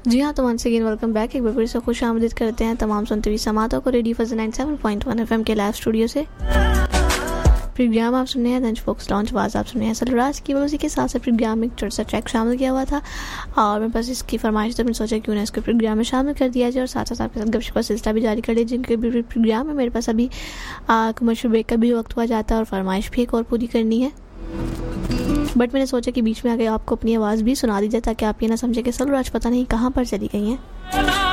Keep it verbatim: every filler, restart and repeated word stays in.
जी हाँ, तो once again welcome back. एक बार फिर से खुश आमदीद करते हैं तमाम सुनते हुए समातों को रेडियो फजल ninety seven point one FM के लाइव स्टूडियो से। प्रोग्राम आप सुनने हैं लंच बॉक्स लॉन्च आवाज़ आप सुनने हैं सलराज की। उसी के साथ साथ प्रोग्राम में एक छोटा सा ट्रैक शामिल किया हुआ था और मेरे पास इसकी फरमाइश तो मैंने सोचा क्यों ना इसको प्रोग्राम में शामिल कर दिया जाए और साथ साथ आपके साथ गपशप का सिलसिला भी जारी कर लीजिए। जिनके भी प्रोग्राम में मेरे पास अभी कमर्शियल ब्रेक का भी वक्त हुआ जाता है और फरमाइश भी एक और पूरी करनी है, बट मैंने सोचा कि बीच में आगे आपको अपनी आवाज़ भी सुना दी जाए ताकि आप ये ना समझे कि सलराज पता नहीं कहाँ पर चली गई हैं।